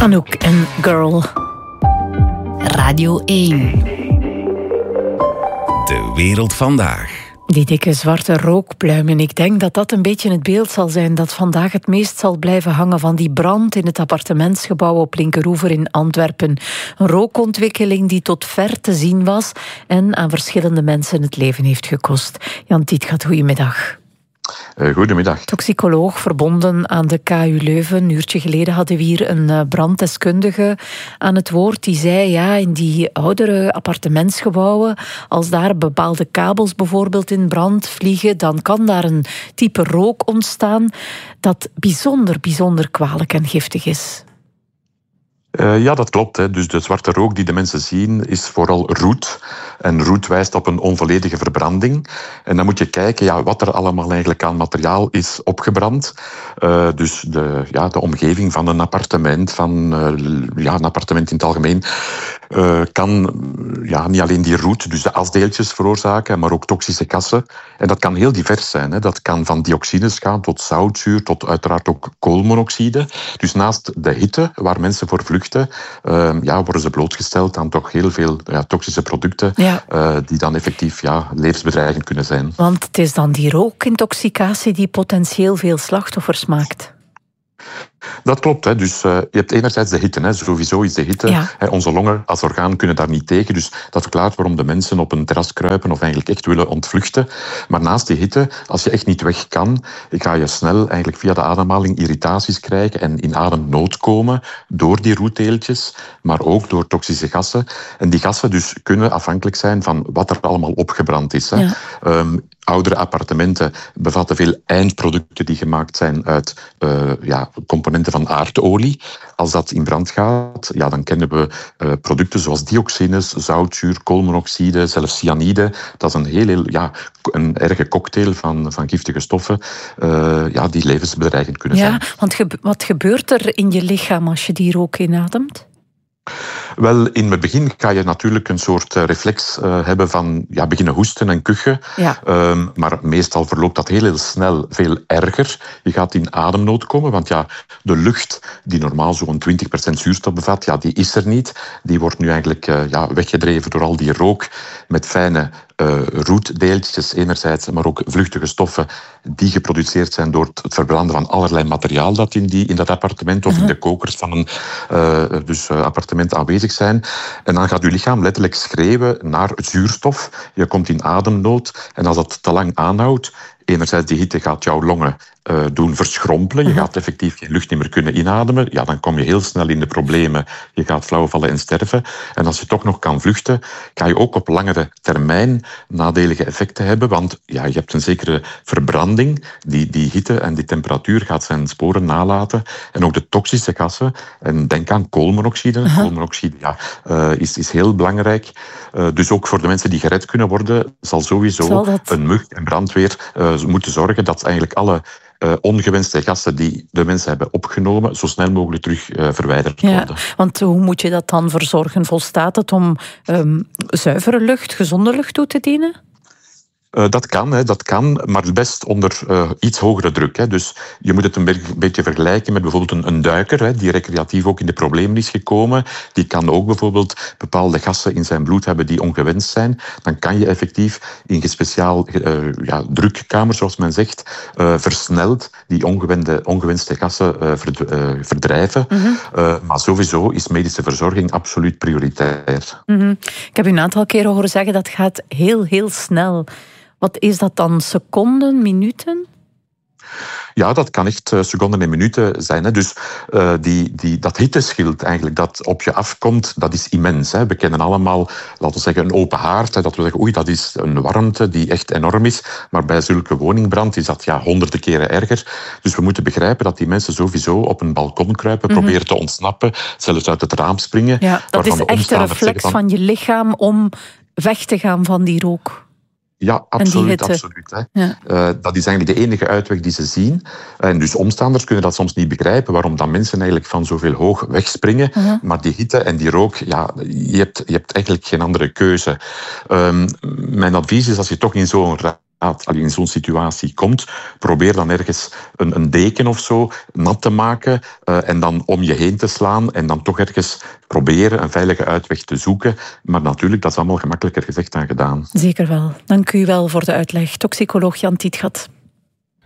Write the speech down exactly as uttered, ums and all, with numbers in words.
Anouk en Girl. Radio één. De wereld vandaag. Die dikke zwarte rookpluimen. Ik denk dat dat een beetje het beeld zal zijn dat vandaag het meest zal blijven hangen van die brand in het appartementsgebouw op Linkeroever in Antwerpen. Een rookontwikkeling die tot ver te zien was en aan verschillende mensen het leven heeft gekost. Jan Tietgat, goedemiddag. Uh, goedemiddag. Toxicoloog verbonden aan de K U Leuven. Een uurtje geleden hadden we hier een branddeskundige aan het woord. Die zei, ja, in die oudere appartementsgebouwen, als daar bepaalde kabels bijvoorbeeld in brand vliegen, dan kan daar een type rook ontstaan dat bijzonder, bijzonder kwalijk en giftig is. Uh, ja, dat klopt. Hè. Dus de zwarte rook die de mensen zien is vooral roet. En roet wijst op een onvolledige verbranding. En dan moet je kijken ja, wat er allemaal eigenlijk aan materiaal is opgebrand. Uh, dus de, ja, de omgeving van een appartement, van uh, ja, een appartement in het algemeen, uh, kan ja, niet alleen die roet, dus de asdeeltjes veroorzaken, maar ook toxische gassen. En dat kan heel divers zijn. Hè. Dat kan van dioxines gaan tot zoutzuur, tot uiteraard ook koolmonoxide. Dus naast de hitte, waar mensen voor vluchten, Uh, ja, worden ze blootgesteld aan toch heel veel ja, toxische producten, ja. uh, die dan effectief ja, levensbedreigend kunnen zijn. Want het is dan die rookintoxicatie die potentieel veel slachtoffers maakt. Dat klopt. Hè. Dus uh, je hebt enerzijds de hitte. Hè. Sowieso is de hitte. Ja. Hè, onze longen als orgaan kunnen daar niet tegen. Dus dat verklaart waarom de mensen op een terras kruipen of eigenlijk echt willen ontvluchten. Maar naast die hitte, als je echt niet weg kan, ga je snel eigenlijk via de ademhaling irritaties krijgen en in ademnood komen door die roetdeeltjes, maar ook door toxische gassen. En die gassen dus kunnen afhankelijk zijn van wat er allemaal opgebrand is. Hè. Ja. Um, Oudere appartementen bevatten veel eindproducten die gemaakt zijn uit uh, ja, componenten van aardolie. Als dat in brand gaat, ja, dan kennen we uh, producten zoals dioxines, zoutzuur, koolmonoxide, zelfs cyanide. Dat is een heel, heel ja, een erge cocktail van, van giftige stoffen uh, ja, die levensbedreigend kunnen ja, zijn. Ja, want ge- wat gebeurt er in je lichaam als je die rook inademt? Wel, in het begin ga je natuurlijk een soort reflex uh, hebben van ja, beginnen hoesten en kuchen. Ja. Um, maar meestal verloopt dat heel, heel snel veel erger. Je gaat in ademnood komen, want ja, de lucht die normaal zo'n twintig procent zuurstof bevat, ja, die is er niet. Die wordt nu eigenlijk uh, ja, weggedreven door al die rook met fijne Uh, roetdeeltjes enerzijds, maar ook vluchtige stoffen die geproduceerd zijn door het verbranden van allerlei materiaal dat in, die, in dat appartement of uh-huh. in de kokers van een uh, dus, uh, appartement aanwezig zijn. En dan gaat je lichaam letterlijk schreeuwen naar zuurstof. Je komt in ademnood en als dat te lang aanhoudt, enerzijds die hitte gaat jouw longen uh, doen verschrompelen. Je gaat effectief geen lucht niet meer kunnen inademen. Ja, dan kom je heel snel in de problemen. Je gaat flauwvallen en sterven. En als je toch nog kan vluchten, kan je ook op langere termijn nadelige effecten hebben. Want ja, je hebt een zekere verbranding. Die, die hitte en die temperatuur gaat zijn sporen nalaten. En ook de toxische gassen. En denk aan koolmonoxide. Uh-huh. Koolmonoxide ja, uh, is, is heel belangrijk. Uh, dus ook voor de mensen die gered kunnen worden, zal sowieso zal dat... een mug en brandweer uh, moeten zorgen dat eigenlijk alle Uh, ongewenste gassen die de mensen hebben opgenomen, zo snel mogelijk terug uh, verwijderd ja, worden. Want hoe moet je dat dan verzorgen? Volstaat het om um, zuivere lucht, gezonde lucht toe te dienen? Uh, dat kan, hè, dat kan, maar best onder uh, iets hogere druk. Hè. Dus je moet het een be- beetje vergelijken met bijvoorbeeld een, een duiker, hè, die recreatief ook in de problemen is gekomen. Die kan ook bijvoorbeeld bepaalde gassen in zijn bloed hebben die ongewenst zijn. Dan kan je effectief in speciaal uh, ja, drukkamers, zoals men zegt, uh, versneld die ongewende, ongewenste gassen uh, verd- uh, verdrijven. Mm-hmm. Uh, maar sowieso is medische verzorging absoluut prioritair. Mm-hmm. Ik heb u een aantal keren horen zeggen dat gaat heel, heel snel. Wat is dat dan? Seconden, minuten? Ja, dat kan echt seconden en minuten zijn. Hè. Dus uh, die, die, dat hitteschild eigenlijk dat op je afkomt, dat is immens. Hè. We kennen allemaal, laten we zeggen, een open haard. Hè, dat we zeggen, oei, dat is een warmte die echt enorm is. Maar bij zulke woningbrand is dat ja, honderden keren erger. Dus we moeten begrijpen dat die mensen sowieso op een balkon kruipen, mm-hmm. proberen te ontsnappen, zelfs uit het raam springen. Ja, dat is echt een reflex van... van je lichaam om weg te gaan van die rook. Ja, absoluut. absoluut hè. Ja. Uh, dat is eigenlijk de enige uitweg die ze zien. En dus omstanders kunnen dat soms niet begrijpen, waarom dan mensen eigenlijk van zoveel hoog wegspringen. Uh-huh. Maar die hitte en die rook, ja, je hebt, je hebt eigenlijk geen andere keuze. Um, mijn advies is, als je toch in zo'n in zo'n situatie komt, probeer dan ergens een, een deken of zo nat te maken uh, en dan om je heen te slaan en dan toch ergens proberen een veilige uitweg te zoeken. Maar natuurlijk, dat is allemaal gemakkelijker gezegd dan gedaan. Zeker wel. Dank u wel voor de uitleg. Toxicoloog Jan Tietgat.